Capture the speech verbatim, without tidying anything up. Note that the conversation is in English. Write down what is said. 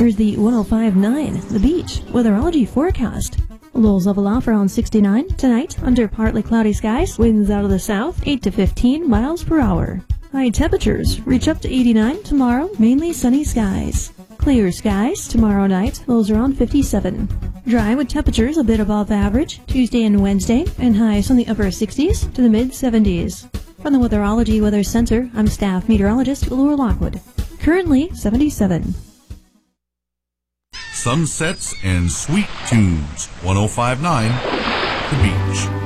Here's the one oh five point nine, The Beach, weatherology forecast. Lows level off around sixty-nine. Tonight, under partly cloudy skies, winds out of the south, eight to fifteen miles per hour. High temperatures reach up to eighty-nine tomorrow, mainly sunny skies. Clear skies tomorrow night, lows around fifty-seven. Dry with temperatures a bit above average Tuesday and Wednesday, and highs from the upper sixties to the mid seventies. From the Weatherology Weather Center, I'm staff meteorologist Laura Lockwood. Currently seventy-seven. Sunsets and sweet tunes. one oh five point nine The Beach.